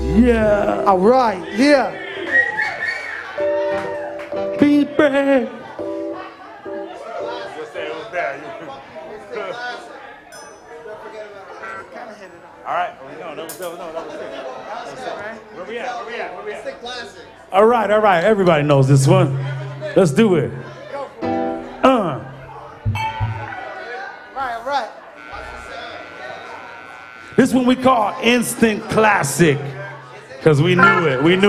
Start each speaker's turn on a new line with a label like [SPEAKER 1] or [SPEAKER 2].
[SPEAKER 1] Yeah.
[SPEAKER 2] All right, yeah.
[SPEAKER 1] Beat bread.
[SPEAKER 3] What's that? All right. No, that was it. Where we at?
[SPEAKER 4] It's a classic.
[SPEAKER 1] All right. Everybody knows this one. Let's do it.
[SPEAKER 2] All right.
[SPEAKER 1] This one we call instant classic. Because we knew it.